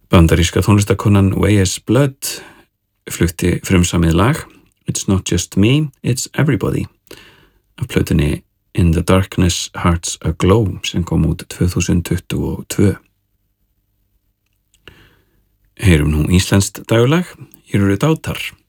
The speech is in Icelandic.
Bandaríska tónlistakonan Weyes Blood flutti frumsamið lag It's Not Just Me, It's Everybody af plötunni In the Darkness Hearts Aglow sem kom út 2022. Heyrum nú íslenskt dægurlag, hér eru Dátar.